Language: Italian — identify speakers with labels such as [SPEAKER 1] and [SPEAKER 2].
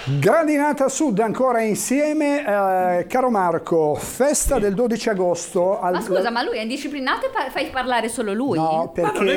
[SPEAKER 1] Grandinata Sud ancora insieme, caro Marco, festa del 12 agosto.
[SPEAKER 2] Ma scusa, ma lui è indisciplinato e fai parlare solo lui?
[SPEAKER 1] No, perché